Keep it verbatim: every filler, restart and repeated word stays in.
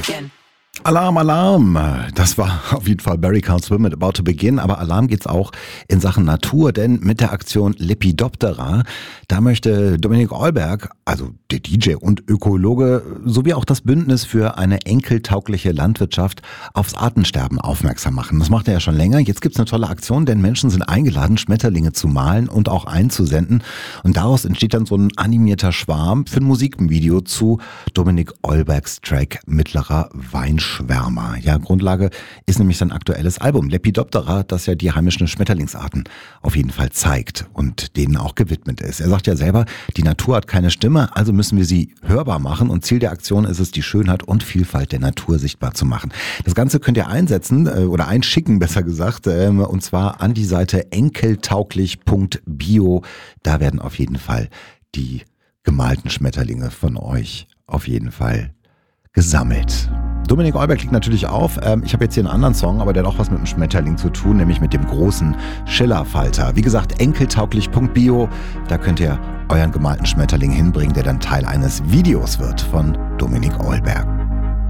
begin. Alarm, Alarm! Das war auf jeden Fall Barry Can't Swim mit About to Begin, aber Alarm geht's auch in Sachen Natur, denn mit der Aktion Lepidoptera, da möchte Dominik Eulberg, also der D J und Ökologe, sowie auch das Bündnis für eine enkeltaugliche Landwirtschaft aufs Artensterben aufmerksam machen. Das macht er ja schon länger. Jetzt gibt's eine tolle Aktion, denn Menschen sind eingeladen, Schmetterlinge zu malen und auch einzusenden. Und daraus entsteht dann so ein animierter Schwarm für ein Musikvideo zu Dominik Eulbergs Track Mittlerer Weinschwarm. Schwärmer. Ja, Grundlage ist nämlich sein aktuelles Album Lepidoptera, das ja die heimischen Schmetterlingsarten auf jeden Fall zeigt und denen auch gewidmet ist. Er sagt ja selber, die Natur hat keine Stimme, also müssen wir sie hörbar machen und Ziel der Aktion ist es, die Schönheit und Vielfalt der Natur sichtbar zu machen. Das Ganze könnt ihr einsetzen oder einschicken, besser gesagt, und zwar an die Seite enkeltauglich punkt bio. Da werden auf jeden Fall die gemalten Schmetterlinge von euch auf jeden Fall gesammelt. Dominik Eulberg liegt natürlich auf. Ich habe jetzt hier einen anderen Song, aber der hat auch was mit dem Schmetterling zu tun, nämlich mit dem großen Schillerfalter. Wie gesagt, enkeltauglich punkt bio, da könnt ihr euren gemalten Schmetterling hinbringen, der dann Teil eines Videos wird von Dominik Eulberg.